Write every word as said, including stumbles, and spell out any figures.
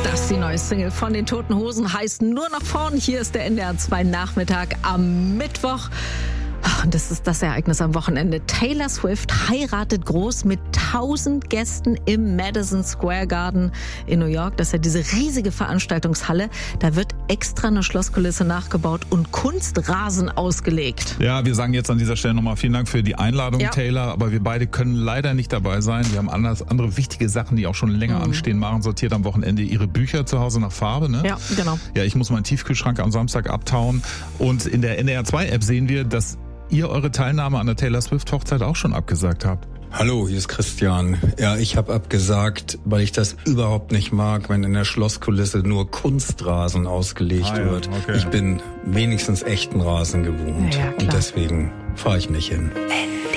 Das ist die neue Single von den Toten Hosen, heißt Nur nach vorn. Hier ist der N D R zwei Nachmittag am Mittwoch. Und das ist das Ereignis am Wochenende. Taylor Swift heiratet groß mit tausend Gästen im Madison Square Garden in New York. Das ist ja diese riesige Veranstaltungshalle. Da wird extra eine Schlosskulisse nachgebaut und Kunstrasen ausgelegt. Ja, wir sagen jetzt an dieser Stelle nochmal vielen Dank für die Einladung, ja. Taylor. Aber wir beide können leider nicht dabei sein. Wir haben anders, andere wichtige Sachen, die auch schon länger mhm. anstehen. Maren sortiert am Wochenende ihre Bücher zu Hause nach Farbe, ne? Ja, genau. Ja, ich muss meinen Tiefkühlschrank am Samstag abtauen. Und in der N D R zwei App sehen wir, dass ihr eure Teilnahme an der Taylor Swift-Hochzeit auch schon abgesagt habt. Hallo, hier ist Christian. Ja, ich habe abgesagt, weil ich das überhaupt nicht mag, wenn in der Schlosskulisse nur Kunstrasen ausgelegt ah, ja, wird. Okay. Ich bin wenigstens echten Rasen gewohnt. Ja, und deswegen fahre ich nicht hin.